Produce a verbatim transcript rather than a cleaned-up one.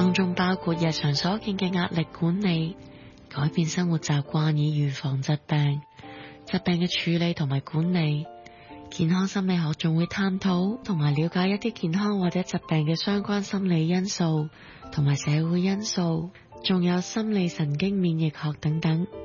當中包括日常所見嘅壓力管理、改變生活習慣以預防疾病、疾病嘅處理同埋管理。健康心理學仲會探討同埋了解一啲健康或者疾病嘅相關心理因素同埋社會因素，仲有心理神經免疫學等等。